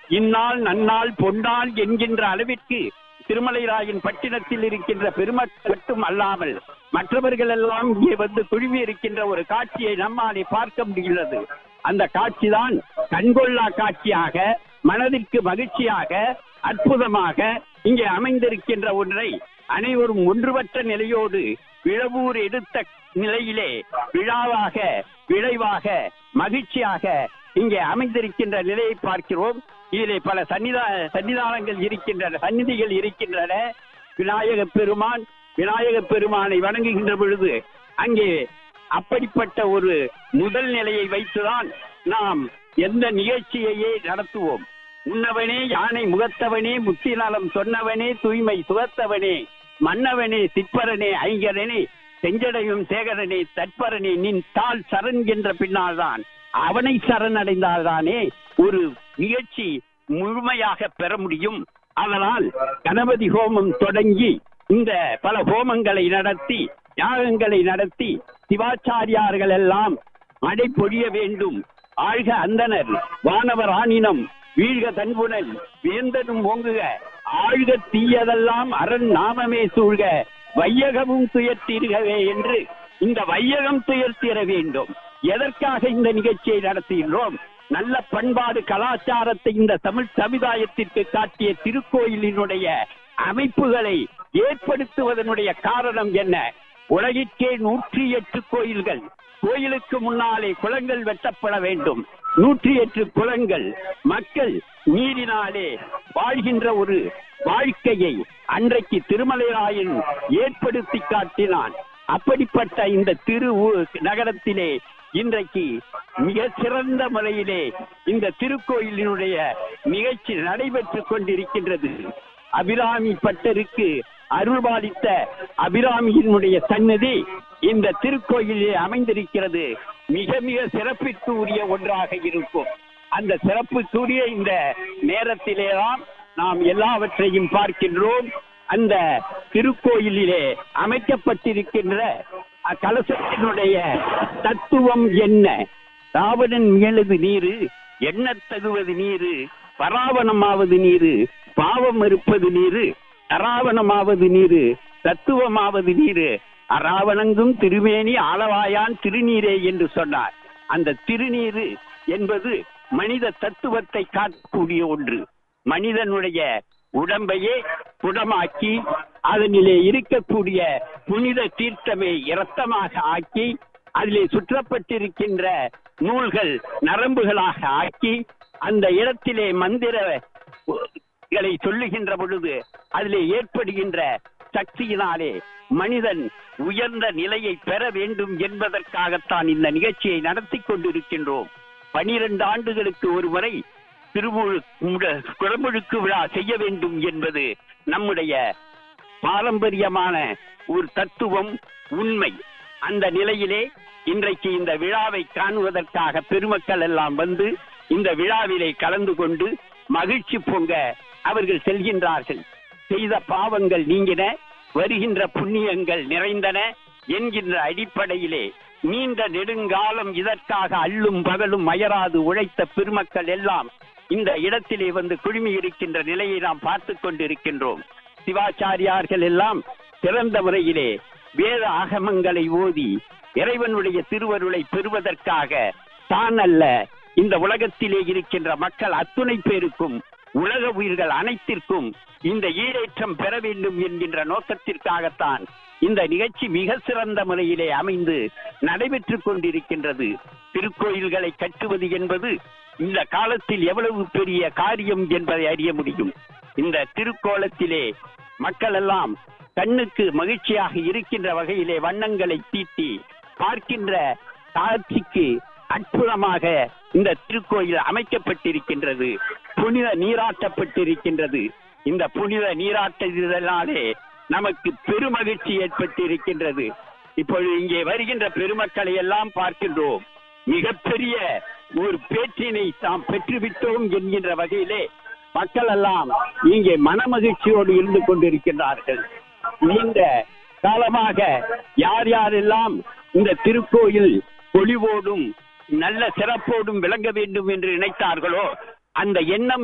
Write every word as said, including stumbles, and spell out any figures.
இந்நாள் நன்னாள் பொன்னாள் என்கின்ற அளவிற்கு திருமலைராயன் பட்டினத்தில் இருக்கின்ற பெருமக்கள் மட்டும் அல்லாமல் மற்றவர்கள் எல்லாம் இங்கே வந்து குழுமி இருக்கின்ற ஒரு காட்சியை நம்மாலே பார்க்க முடிகிறது. அந்த காட்சிதான் கண்கொள்ளா காட்சியாக, மனதிற்கு மகிழ்ச்சியாக, அற்புதமாக இங்கே அமைந்திருக்கின்ற ஒன்றை அனைவரும் ஒன்றுபட்ட நிலையோடு விழவூர் எடுத்த நிலையிலே விழாவாக, விளைவாக, மகிழ்ச்சியாக இங்கே அமைந்திருக்கின்ற நிலையை பார்க்கிறோம். இதிலே பல சன்னிதா சன்னிதானங்கள் இருக்கின்றன, சந்நிதிகள் இருக்கின்றன. விநாயக பெருமான் விநாயக பெருமானை வணங்குகின்ற பொழுது அங்கே அப்படிப்பட்ட ஒரு முதல் நிலையை வைத்துதான் நாம் எந்த நிகழ்ச்சியையே நடத்துவோம். உன்னவனே யானை முகத்தவனே முத்தி நலம் சொன்னவனே தூய்மை சுகத்தவனே மன்னவனே சிற்பரனே ஐங்கரனே செஞ்சடையும் சேகரனே தற்பரனே நின் தாள் சரண் என்ற பின்னால் தான் அவனை சரணடைந்தால்தானே ஒரு நிகழ்ச்சி முழுமையாக பெற முடியும். அதனால் கணபதி ஹோமம் தொடங்கி இந்த பல ஹோமங்களை நடத்தி யாகங்களை நடத்தி சிவாச்சாரியார்கள் எல்லாம் மழை பொழிய வேண்டும். ஆழ்க அந்தனர் வானவர் ஆனினம் வீழ்க தன்புணல் வேந்தனும் ஓங்குக ஆழ்க தீயதெல்லாம் அரண் நாமமே சூழ்க வையகமும் துயர்த்தீர்கவே என்று இந்த வையகம் துயர்த்திட வேண்டும். எதற்காக இந்த நிகழ்ச்சியை நடத்துகின்றோம்? நல்ல பண்பாடு கலாச்சாரத்தை இந்த தமிழ் சமுதாயத்திற்கு காட்டிய திருக்கோயிலினுடைய அமைப்புகளை ஏற்படுத்துவதனுடைய காரணம் என்ன? உலகிற்கே நூற்றி எட்டு கோயில்கள், கோயிலுக்கு முன்னாலே குளங்கள் வெட்டப்பட வேண்டும். நூற்றி எட்டு குளங்கள், மக்கள் நீரினாலே வாழ்கின்ற ஒரு வாழ்க்கையை அன்றைக்கு திருமலைராயன் ஏற்படுத்தி காட்டினான். அப்படிப்பட்ட இந்த திரு நகரத்திலே இன்றைக்கு மிக சிறந்த முறையிலே இந்த திருக்கோயிலினுடைய நிகழ்ச்சி நடைபெற்றுக் கொண்டிருக்கின்றது. அபிராமி பட்டருக்கு அருள்பாலித்த அபிராமியினுடைய சன்னதி இந்த திருக்கோயிலே அமைந்திருக்கிறது. மிக மிக சிறப்பிற்கு உரிய ஒன்றாக இருக்கும். அந்த சிறப்புக்குரிய இந்த நேரத்திலேதான் நாம் எல்லாவற்றையும் பார்க்கின்றோம். அந்த திருக்கோயிலிலே அமைக்கப்பட்டிருக்கின்ற கலசத்தினுடைய தத்துவம் என்ன? ராவணன் மேலது நீரு, எண்ணத் தகுவது நீரு, பராவணமாவது நீரு, பாவம் இருப்பது நீரு, அராவணமாவது நீரு, தத்துவமாவது நீரு, அராவணங்கும் திருமேனி ஆளவாயான் திருநீரே என்று சொன்னார். அந்த திருநீரு என்பது மனித தத்துவத்தை காட்டக்கூடிய ஒன்று. மனிதனுடைய உடம்பையே புடமாக்கி அதனிலே இருக்கக்கூடிய புனித தீர்த்தமே இரத்தமாக ஆக்கி அதிலே சுற்றப்பட்டிருக்கின்ற நூல்கள் நரம்புகளாக ஆக்கி அந்த இடத்திலே மந்திரங்களை சொல்லுகின்ற பொழுது அதிலே ஏற்படுகின்ற சக்தியினாலே மனிதன் உயர்ந்த நிலையை பெற வேண்டும் என்பதற்காகத்தான் இந்த நிகழ்ச்சியை நடத்தி கொண்டிருக்கின்றோம். பனிரெண்டு ஆண்டுகளுக்கு ஒரு முறை திருமுழு குடமுழுக்கு விழா செய்ய வேண்டும் என்பது நம்முடைய பாரம்பரியமான ஒரு தத்துவம், உண்மை. அந்த நிலையிலே இன்றைக்கு இந்த விழாவை காணுவதற்காக பெருமக்கள் எல்லாம் வந்து இந்த விழாவிலே கலந்து கொண்டு மகிழ்ச்சி பொங்க அவர்கள் செல்கின்றார்கள். செய்த பாவங்கள் நீங்கின, வருகின்ற புண்ணியங்கள் நிறைந்தன என்கின்ற அடிப்படையிலே நீண்ட நெடுங்காலம் இதற்காக அல்லும் பகலும் அயராது உழைத்த பெருமக்கள் எல்லாம் இந்த இடத்திலே வந்து குழுமி இருக்கின்ற நிலையை நாம் பார்த்து கொண்டிருக்கின்றோம். சிவாச்சாரியார்கள் எல்லாம் சிறந்த முறையிலே வேத ஆகமங்களை ஓதி இறைவனுடைய திருவருளை பெறுவதற்காக தான் அல்ல, இந்த உலகத்திலே இருக்கின்ற மக்கள் அத்துணை பேருக்கும், உலக உயிர்கள் அனைத்திற்கும் இந்த ஈடேற்றம் பெற வேண்டும் என்கின்ற நோக்கத்திற்காகத்தான் இந்த நிகழ்ச்சி மிக சிறந்த முறையிலே அமைந்து நடைபெற்றுக் கொண்டிருக்கின்றது. திருக்கோயில்களை கட்டுவது என்பது இந்த காலத்தில் எவ்வளவு பெரிய காரியம் என்பதை அறிய முடியும். இந்த திருக்கோலத்திலே மக்கள் எல்லாம் கண்ணுக்கு மகிழ்ச்சியாக இருக்கின்ற வகையிலே வண்ணங்களை தீட்டி பார்க்கின்ற காட்சிக்கு அற்புதமாக இந்த திருக்கோயில் அமைக்கப்பட்டிருக்கின்றது. புனித நீராட்டப்பட்டிருக்கின்றது. இந்த புனித நீராட்டத்தினாலே நமக்கு பெருமகிழ்ச்சி ஏற்பட்டிருக்கின்றது. இப்பொழுது இங்கே வருகின்ற பெருமக்களை எல்லாம் பார்க்கின்றோம். மிகப்பெரிய ஒரு பேச்சினை தாம் பெற்றுவிட்டோம் என்கின்ற வகையிலே மக்கள் எல்லாம் இங்கே மனமகிழ்ச்சியோடு இருந்து கொண்டிருக்கின்றார்கள். நீண்ட காலமாக யார் யாரெல்லாம் இந்த திருக்கோயில் பொலிவோடும் நல்ல சிறப்போடும் விளங்க வேண்டும் என்று நினைத்தார்களோ அந்த எண்ணம்